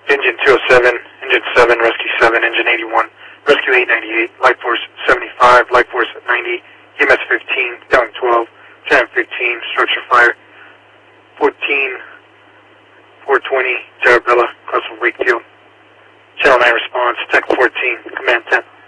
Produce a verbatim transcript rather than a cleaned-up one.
Engine two oh seven, Engine seven, Rescue seven, Engine eighty-one, Rescue eight ninety-eight, Life Force seventy-five, Life Force ninety, E M S fifteen, Talon twelve, Tram fifteen, Structure Fire, fourteen, four twenty, Terrabella, Crossville Wakefield. Channel nine response, Tech fourteen, Command ten.